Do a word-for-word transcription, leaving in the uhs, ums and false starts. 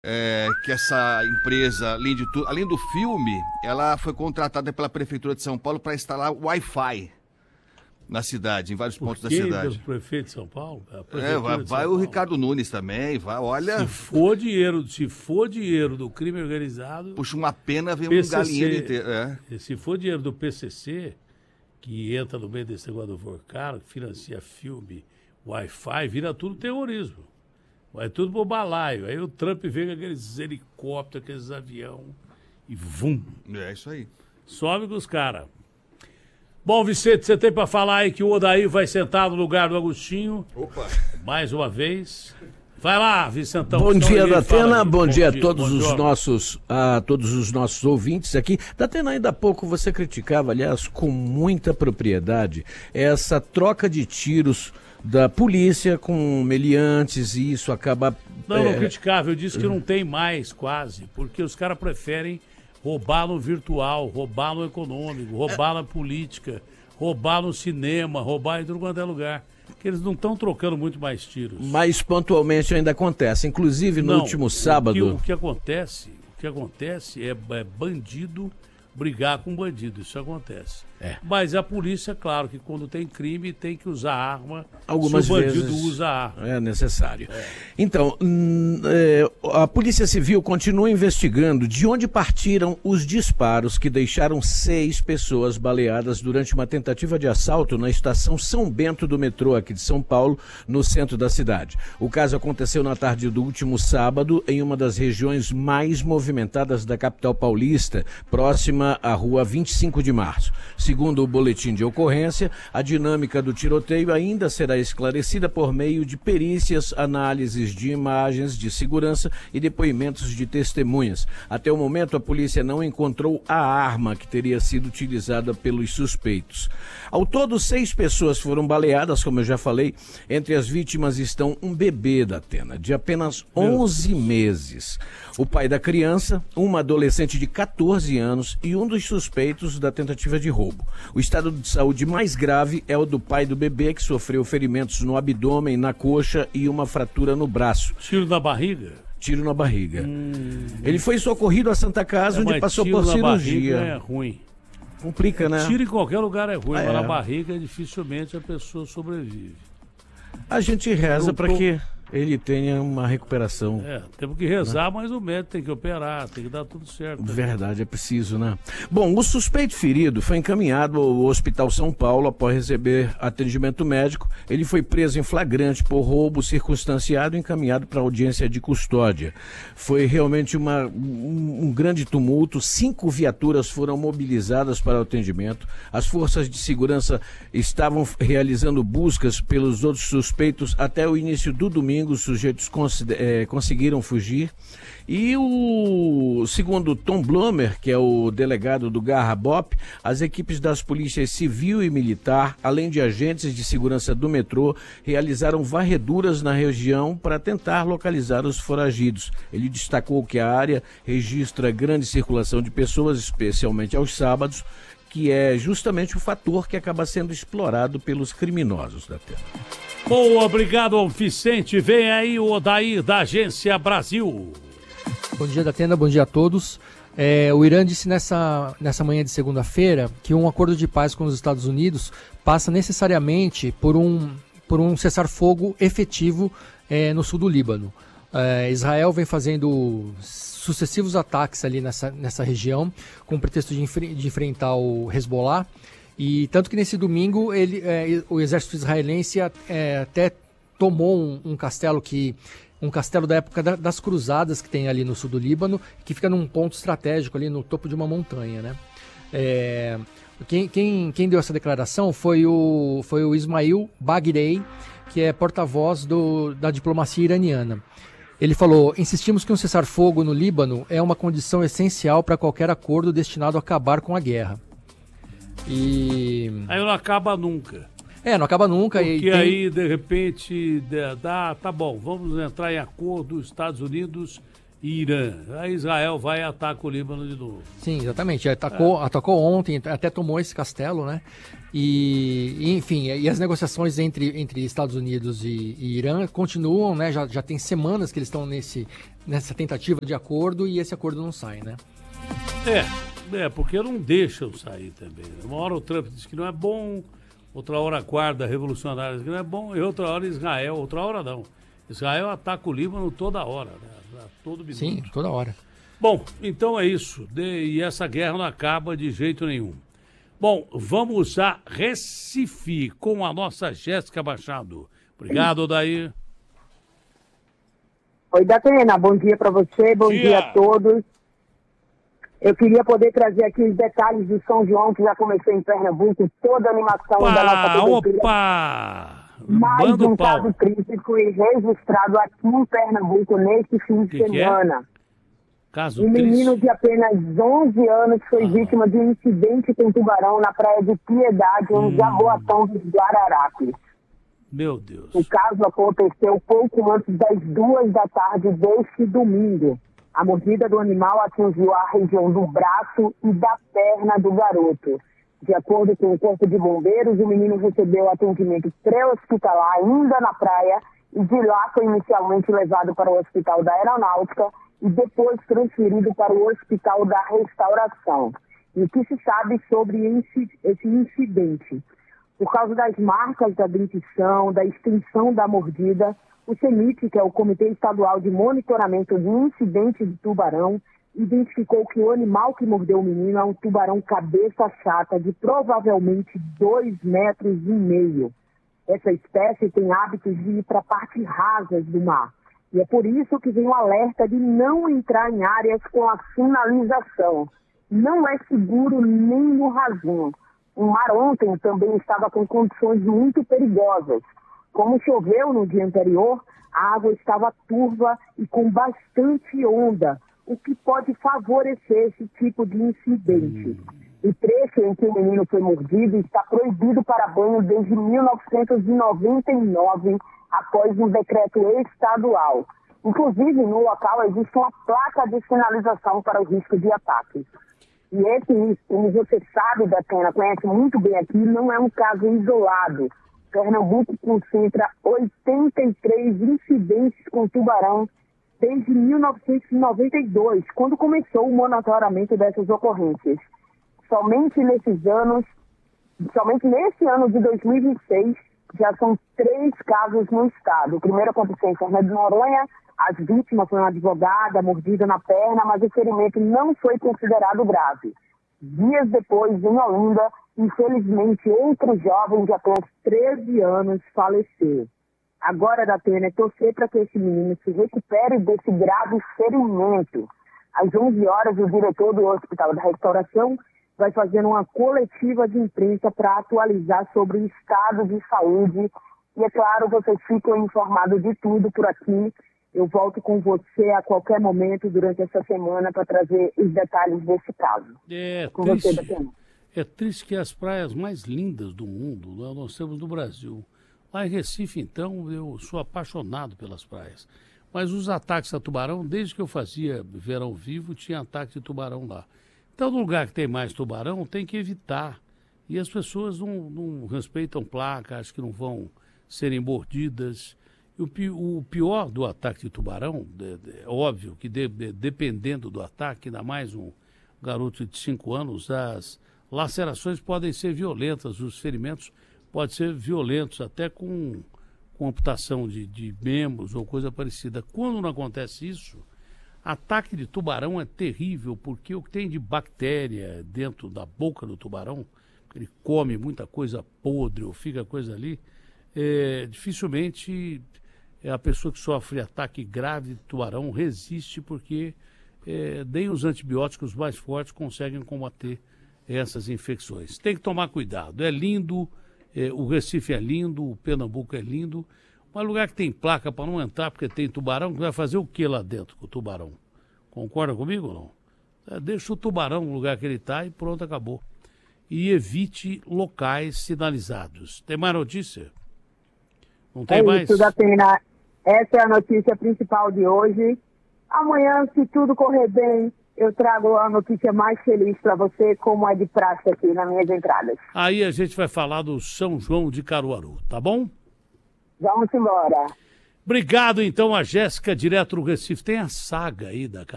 É, que essa empresa, além de tudo, além do filme, ela foi contratada pela Prefeitura de São Paulo para instalar Wi-Fi na cidade, em vários Por pontos da que cidade. do prefeito de São Paulo? A É, Prefeitura vai, de São vai o Paulo. Ricardo Nunes também, vai, olha, Se for dinheiro, se for dinheiro do crime organizado, puxa uma pena, vem um P C C, galinheiro inteiro. É. se for dinheiro do P C C, que entra no meio desse negócio do Vorcaro, que financia filme, Wi-Fi, vira tudo terrorismo. Vai tudo pro balaio. Aí o Trump vem com aqueles helicópteros, aqueles aviões e vum, É isso aí. sobe com os caras. Bom, Vicente, você tem pra falar aí que o Odair vai sentar no lugar do Agostinho, Opa! mais uma vez. Vai lá, Vicentão. Bom senão dia, ninguém fala Datena. aí. Bom dia a todos bom os dia. nossos, a todos os nossos ouvintes aqui. Datena, ainda há pouco você criticava, aliás, com muita propriedade, essa troca de tiros da polícia com meliantes e isso acaba... Não, é, não criticava, eu disse que não tem mais quase, porque os caras preferem roubar no virtual, roubar no econômico, roubar na política, roubar no cinema, roubar em tudo quanto é lugar. Que eles não estão trocando muito mais tiros. Mas pontualmente ainda acontece. Inclusive no Não, último o sábado... que, o que acontece, o que acontece é, é bandido brigar com bandido, isso acontece. É. Mas a polícia, claro, que quando tem crime tem que usar arma. Algumas se o bandido vezes usa arma. é necessário. É. Então, hum, é, a Polícia Civil continua investigando de onde partiram os disparos que deixaram seis pessoas baleadas durante uma tentativa de assalto na estação São Bento do metrô aqui de São Paulo, no centro da cidade. O caso aconteceu na tarde do último sábado em uma das regiões mais movimentadas da capital paulista, próxima à rua vinte e cinco de março. Segundo o boletim de ocorrência, a dinâmica do tiroteio ainda será esclarecida por meio de perícias, análises de imagens de segurança e depoimentos de testemunhas. Até o momento, a polícia não encontrou a arma que teria sido utilizada pelos suspeitos. Ao todo, seis pessoas foram baleadas, como eu já falei. Entre as vítimas estão um bebê da Atena, de apenas onze meses. O pai da criança, uma adolescente de catorze anos e um dos suspeitos da tentativa de roubo. O estado de saúde mais grave é o do pai do bebê, que sofreu ferimentos no abdômen, na coxa e uma fratura no braço. Tiro na barriga? Tiro na barriga. Hum. Ele foi socorrido à Santa Casa, É, onde mas passou tiro por na cirurgia. barriga é ruim. Complica, né? Tiro em qualquer lugar é ruim, Ah, mas é. na barriga dificilmente a pessoa sobrevive. A gente reza Eu para tô- que ele tenha uma recuperação. É, temos que rezar, mas o médico tem que operar, tem que dar tudo certo. né? Verdade, é preciso, né? Bom, o suspeito ferido foi encaminhado ao Hospital São Paulo após receber atendimento médico. Ele foi preso em flagrante por roubo circunstanciado e encaminhado para audiência de custódia. Foi realmente uma, um, um grande tumulto. Cinco viaturas foram mobilizadas para o atendimento. As forças de segurança estavam realizando buscas pelos outros suspeitos até o início do domingo. Os sujeitos cons- eh, conseguiram fugir. E o segundo Tom Blomer, que é o delegado do Garra Bop, as equipes das polícias civil e militar, além de agentes de segurança do metrô, realizaram varreduras na região para tentar localizar os foragidos. Ele destacou que a área registra grande circulação de pessoas, especialmente aos sábados, que é justamente o fator que acaba sendo explorado pelos criminosos da terra. Bom, obrigado, Vicente. Vem aí o Odair da Agência Brasil. Bom dia, Datena, bom dia a todos. É, o Irã disse nessa, nessa manhã de segunda-feira que um acordo de paz com os Estados Unidos passa necessariamente por um, por um cessar-fogo efetivo é, no sul do Líbano. É, Israel vem fazendo sucessivos ataques ali nessa, nessa região com o pretexto de, enfre- de enfrentar o Hezbollah. E tanto que nesse domingo ele, é, o exército israelense é, até tomou um, um castelo que um castelo da época da, das cruzadas que tem ali no sul do Líbano, que fica num ponto estratégico ali no topo de uma montanha, né? É, quem, quem, quem deu essa declaração foi o, foi o Ismail Bagheri, que é porta-voz do, da diplomacia iraniana. Ele falou: insistimos que um cessar-fogo no Líbano é uma condição essencial para qualquer acordo destinado a acabar com a guerra. E... Aí não acaba nunca. É, não acaba nunca. Porque e tem... aí, de repente, dá, tá bom, vamos entrar em acordo, Estados Unidos e Irã. Aí Israel vai e ataca o Líbano de novo. Sim, exatamente. Atacou, é. atacou ontem, até tomou esse castelo, né? E, e enfim, e as negociações entre, entre Estados Unidos e, e Irã continuam, né? Já, já tem semanas que eles estão nesse, nessa tentativa de acordo e esse acordo não sai, né? É, é, porque não deixam sair também. Uma hora o Trump diz que não é bom, outra hora a guarda revolucionária diz que não é bom, e outra hora Israel, outra hora não. Israel ataca o Líbano toda hora, né? A todo minuto. Sim, toda hora. Bom, então é isso. De, e essa guerra não acaba de jeito nenhum. Bom, vamos a Recife com a nossa Jéssica Machado. Obrigado, Daí. Oi, Datena, bom dia para você, bom dia. dia a todos. Eu queria poder trazer aqui os detalhes do São João, que já começou em Pernambuco, toda a animação opa, da nossa prefeitura. Opa! Mais um caso crítico foi registrado aqui em Pernambuco neste fim de que semana. Que é? Caso um menino triste. de apenas onze anos foi ah. vítima de um incidente com tubarão na praia de Piedade, em hum. Jaboatão dos Guararapes. Meu Deus. O caso aconteceu pouco antes das duas da tarde deste domingo. A mordida do animal atingiu a região do braço e da perna do garoto. De acordo com o Corpo de Bombeiros, o menino recebeu atendimento pré-hospitalar ainda na praia e de lá foi inicialmente levado para o Hospital da Aeronáutica e depois transferido para o Hospital da Restauração. E o que se sabe sobre esse incidente? Por causa das marcas da dentição, da extensão da mordida, o CEMIT, que é o Comitê Estadual de Monitoramento de Incidentes de Tubarão, identificou que o animal que mordeu o menino é um tubarão cabeça chata de provavelmente dois metros e meio. Essa espécie tem hábitos de ir para partes rasas do mar. E é por isso que vem o alerta de não entrar em áreas com a sinalização. Não é seguro nem no rasinho. O mar ontem também estava com condições muito perigosas. Como choveu no dia anterior, a água estava turva e com bastante onda, o que pode favorecer esse tipo de incidente. O trecho em que o menino foi mordido está proibido para banho desde mil novecentos e noventa e nove, após um decreto estadual. Inclusive, no local existe uma placa de sinalização para o risco de ataques. E esse, como você sabe, Datena, conhece muito bem aqui, não é um caso isolado. Pernambuco concentra oitenta e três incidentes com tubarão desde mil novecentos e noventa e dois, quando começou o monitoramento dessas ocorrências. Somente nesses anos, somente nesse ano de dois mil e vinte e seis, já são três casos no estado. O primeiro aconteceu em Fernando de Noronha, as vítimas foram uma advogada, mordida na perna, mas o ferimento não foi considerado grave. Dias depois, em Olinda, infelizmente, outro jovem de apenas treze anos faleceu. Agora, Datena, é torcer para que esse menino se recupere desse grave ferimento. Às onze horas, o diretor do Hospital da Restauração vai fazer uma coletiva de imprensa para atualizar sobre o estado de saúde. E, é claro, vocês ficam informados de tudo por aqui. Eu volto com você a qualquer momento durante essa semana para trazer os detalhes desse caso. É com triste, você, Datena. É triste que as praias mais lindas do mundo nós temos no Brasil. Lá em Recife, então, eu sou apaixonado pelas praias. Mas os ataques a tubarão, desde que eu fazia verão vivo, tinha ataque de tubarão lá. Então, no lugar que tem mais tubarão, tem que evitar. E as pessoas não, não respeitam placa, acham que não vão serem mordidas. O, pi, o pior do ataque de tubarão, é, é óbvio que de, de, dependendo do ataque, ainda mais um garoto de cinco anos, as lacerações podem ser violentas, os ferimentos podem ser violentos, até com, com amputação de, de membros ou coisa parecida. Quando não acontece isso, ataque de tubarão é terrível, porque o que tem de bactéria dentro da boca do tubarão, ele come muita coisa podre ou fica coisa ali, é, dificilmente a pessoa que sofre ataque grave de tubarão resiste, porque é, nem os antibióticos mais fortes conseguem combater essas infecções. Tem que tomar cuidado. É lindo, é, o Recife é lindo, o Pernambuco é lindo, mas lugar que tem placa para não entrar porque tem tubarão, vai fazer o que lá dentro com o tubarão? Concorda comigo ou não? É, deixa o tubarão no lugar que ele está e pronto, acabou. E evite locais sinalizados. Tem mais notícia? Não tem é mais? Isso, Datena. Essa é a notícia principal de hoje. Amanhã, se tudo correr bem, eu trago a notícia mais feliz para você, como é de praxe aqui nas minhas entradas. Aí a gente vai falar do São João de Caruaru, tá bom? Vamos embora. Obrigado, então, a Jéssica, direto do Recife. Tem a saga aí da